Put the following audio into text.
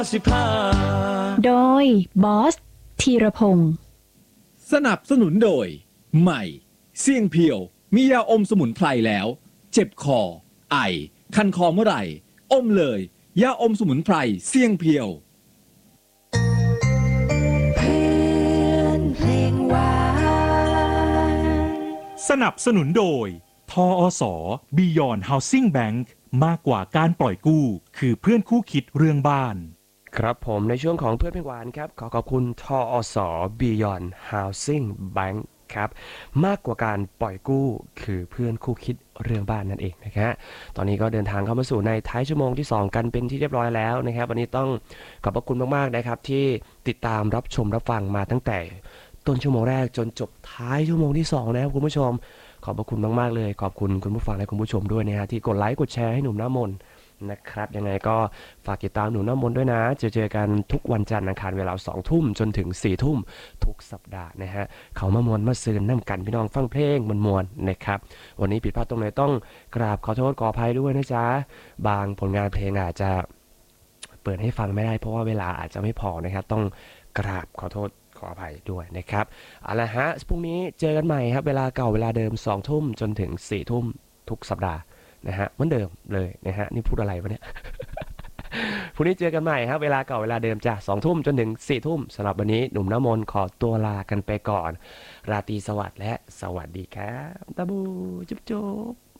โดยบอสธีรพงศ์สนับสนุนโดยใหม่เสี่ยงเพียวมียาอมสมุนไพรแล้วเจ็บคอไอคันคอเมื่อไหร่อมเลยยาอมสมุนไพรเสี่ยงเพียวสนับสนุนโดยทอส Beyond Housing Bank มากกว่าการปล่อยกู้คือเพื่อนคู่คิดเรื่องบ้านครับผมในช่วงของเพื่อนเพลงหวานครับขอขอบคุณทอส Beyond Housing Bank ครับมากกว่าการปล่อยกู้คือเพื่อนคู่คิดเรื่องบ้านนั่นเองนะครับตอนนี้ก็เดินทางเข้ามาสู่ในท้ายชั่วโมงที่2กันเป็นที่เรียบร้อยแล้วนะครับวันนี้ต้องขอบพระคุณมากๆนะครับที่ติดตามรับชมรับฟังมาตั้งแต่ต้นชั่วโมงแรกจนจบท้ายชั่วโมงที่2นะครับคุณผู้ชมขอบพระคุณมากๆเลยขอบคุณคุณผู้ฟังและคุณผู้ชมด้วยนะฮะที่กดไลค์กดแชร์ให้หนุ่มหน้ามนนะครับยังไงก็ฝากติดตามหนุ่มหน้ามนด้วยนะเจอกันทุกวันจันทร์อังคารเวลา20:00 นจนถึง4:00 นทุกสัปดาห์นะฮะเขามามวนมาซื้อน้ำกันพี่น้องฟังเพลงมวนๆนะครับวันนี้ผิดพลาดตรงไหนต้องกราบขอโทษขออภัยด้วยนะจ๊ะบางผลงานเพลงอาจจะเปิดให้ฟังไม่ได้เพราะว่าเวลาอาจจะไม่พอนะครับต้องกราบขอโทษขออภัยด้วยนะครับเอาละฮะพรุ่งนี้เจอกันใหม่ครับเวลาเก่าเวลาเดิม20:00 นจนถึง4:00 นทุกสัปดาห์นะฮะเหมือนเดิมเลยนะฮะนี่พูดอะไรวะเนี่ย พรุ่งนี้เจอกันใหม่ครับเวลาเก่าเวลาเดิมจ้ะ20:00 นจนถึง4:00 นสำหรับวันนี้หนุ่มน้ำมนต์ขอตัวลากันไปก่อนราตรีสวัสดิ์และสวัสดีครับตาบูจุ๊บ